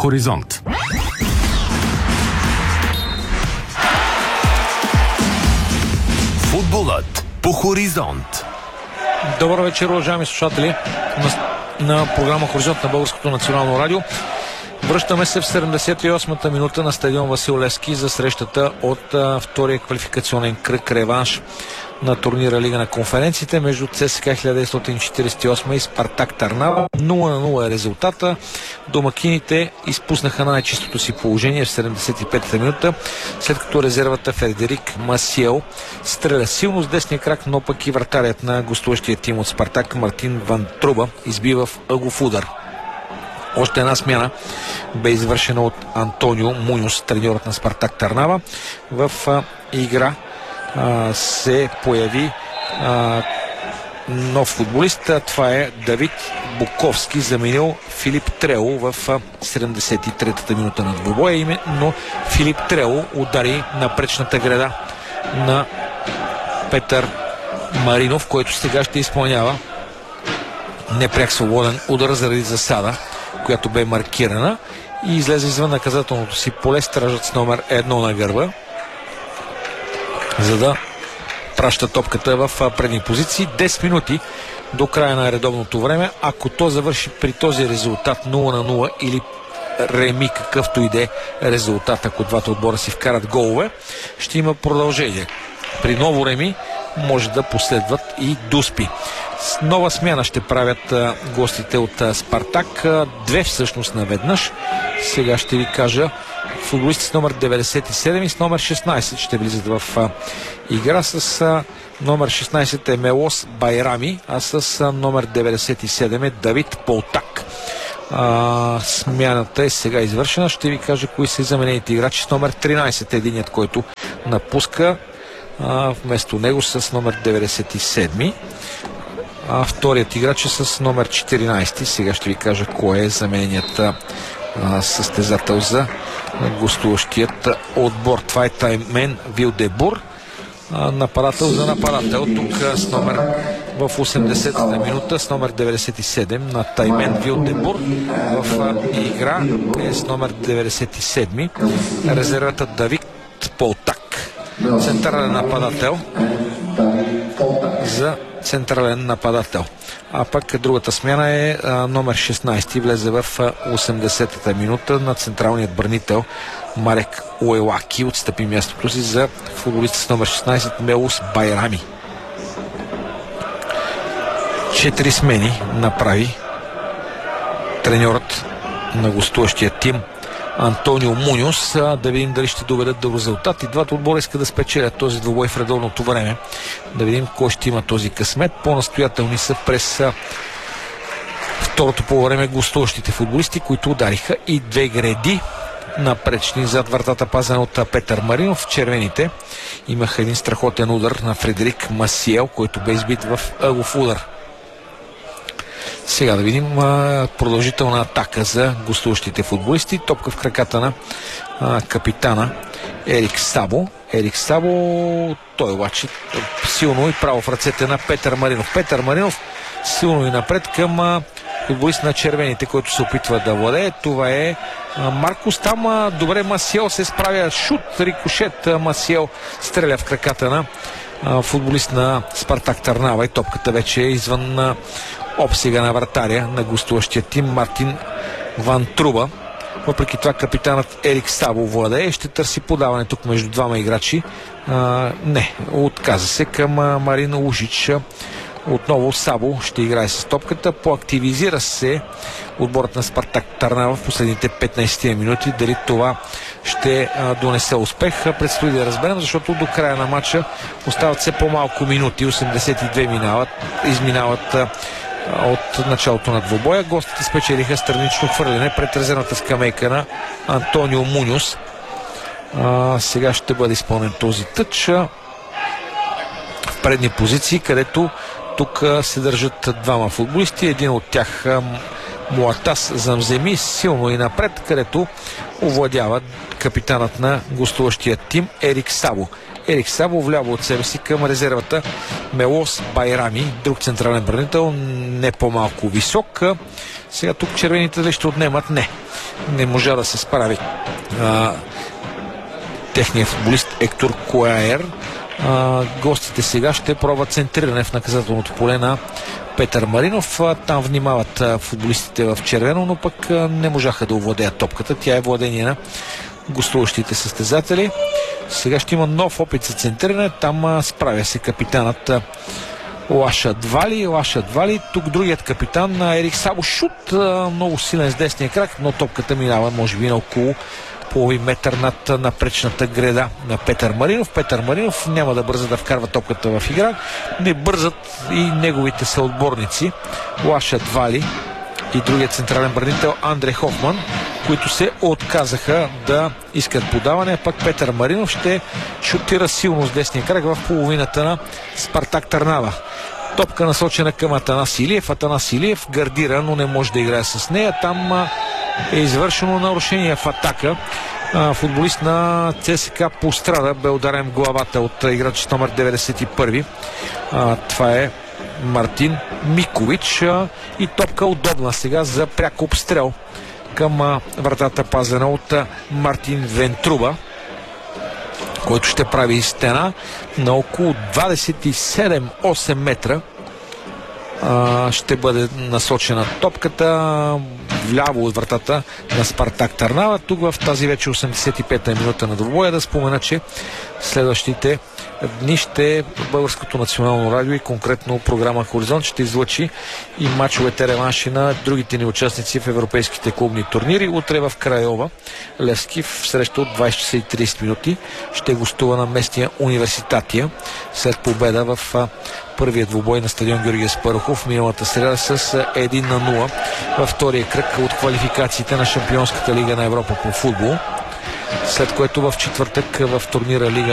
Хоризонт. Футболът по Хоризонт. Добър вечер, уважаеми слушатели на програма Хоризонт на Българското национално радио. Връщаме се в 78-та минута на стадион Васил Левски за срещата от втория квалификационен кръг реванш на турнира Лига на конференциите между ЦСКА 1948 и Спартак Търнава. 0-0 е резултата. Домакините изпуснаха най-чистото си положение в 75-та минута, след като резервата Фредерик Масиел стреля силно с десния крак, но пък и вратарят на гостуващия тим от Спартак Мартин Ван Труба избива в ъгов удар. Още една смяна бе извършена от Антонио Муньос, треньорът на Спартак Търнава. В игра се появи нов футболист. Това е Давид Буковски, заменил Филип Трело в 73-та минута на двубоя. Но Филип Трело удари на пречната града на Петър Маринов, който сега ще изпълнява непряк свободен удар заради засада, която бе маркирана, и излезе извън наказателното си поле стражът с номер 1 на гърба, за да праща топката в предни позиции. 10 минути до края на редовното време. Ако то завърши при този резултат 0-0 или реми, какъвто и да е резултат, ако двата отбора си вкарат голове, ще има продължение. При ново реми може да последват и дуспи. С нова смяна ще правят гостите от Спартак. Две всъщност наведнъж. Сега ще ви кажа, футболисти с номер 97 и с номер 16 ще влизат в игра. С номер 16 е Мелос Байрами, а с номер 97 е Давид Полтак. Смяната е сега извършена. Ще ви кажа кои са заменените играчи. С номер 13 е единият, който напуска. Вместо него с номер 97. Вторият играч е с номер 14. Сега ще ви кажа кой е замененият състезател за гостуващият отбор. Това е Таймен Вилдебур, нападател за нападател. Тук с номер в 80-та минута с номер 97 на Таймен Вилдебур в игра е с номер 97 резервата Давид Полтак, централен нападател за централен нападател. А пък другата смяна е номер 16, влезе в 80-та минута на централният бранител Марек Уелаки. Отстъпи мястото си за футболиста с номер 16 Мелос Байрами. 4 смени направи треньорът на гостуващия тим Антонио Муньос. Да видим дали ще доведат до резултат. И двата отбора искат да спечелят този двубой в редовното време. Да видим кой ще има този късмет. По-настоятелни са през второто полувреме гостуващите футболисти, които удариха и две греди напречни зад вратата, пазена от Петър Маринов. Червените имаха един страхотен удар на Фредерик Масиел, който бе избит в ъгов удар. Сега да видим продължителна атака за гостуващите футболисти. Топка в краката на капитана Ерик Сабо. Ерик Сабо, той обаче силно и право в ръцете на Петър Маринов. Петър Маринов силно и напред към футболист на червените, който се опитва да владее. Това е Маркус. Там добре Масиел се справя. Шут, рикошет. Масиел стреля в краката на футболист на Спартак Търнава и топката вече е извън обсега на вратаря на гостуващия тим Мартин Ван Труба. Въпреки това капитанът Ерик Сабо владее. Ще търси подаване тук между двама играчи. Не, отказа се към Марин Лужич. Отново Сабо ще играе с топката. Поактивизира се отборът на Спартак Търнава в последните 15 минути. Дали това ще донесе успех, предстои да разберем, защото до края на матча остават все по-малко минути. 82 изминават от началото на двубоя. Гостите спечелиха странично хвърляне пред резервната скамейка на Антонио Муньос. Сега ще бъде изпълнен този тъч в предни позиции, където тук се държат двама футболисти. Един от тях Муатас Замземи силно и напред, където овладява капитанът на гостуващия тим Ерик Сабо. Ерик Сабо вляво от себе си към резервата Мелос Байрами, друг централен бранител, не по-малко висок. Сега тук червените ли ще отнемат? Не. не можа да се справи техният футболист Ектор Куаер. Гостите сега ще пробват центриране в наказателното поле на Петър Маринов. Там внимават футболистите в червено, но пък не можаха да овладеят топката. Тя е владение на гостуващите състезатели. Сега ще има нов опит за центриране. Там справя се капитанът Лаша Двали. Тук другият капитан Ерик Сабо. Шут много силен с десния крак, но топката минава може би на около половин метър над напречната греда на Петър Маринов. Петър Маринов няма да бърза да вкарва топката в игра. Не бързат и неговите съотборници Лаша Двали и другият централен бранител Андре Хофман, които се отказаха да искат подаване. Пък Петър Маринов ще шутира силно с десния крак в половината на Спартак Търнава. Топка насочена към Атанас Илиев. Атанас Илиев гардира, но не може да играе с нея. Там е извършено нарушение в атака. Футболист на ЦСКА пострада, бе ударен в главата от играч с номер 91. Това е Мартин Микович. И топка удобна сега за пряк обстрел към вратата, пазена от Мартин Вентруба, който ще прави стена на около 27-8 метра. Ще бъде насочена топката вляво от вратата на Спартак Търнава. Тук в тази вече 85-та минута на двубоя да спомена, че следващите дни ще Българското национално радио и конкретно програма Хоризонт ще излъчи и мачовете реванши на другите ни участници в европейските клубни турнири. Утре в Крайова Левски в среща от 20 часа и 30 минути ще гостува на местния Университатия след победа в първият двубой на стадион Георги Аспарухов миналата среда с 1-0 във втория кръг от квалификациите на Шампионската лига на Европа по футбол, след което в четвъртък в турнира Лига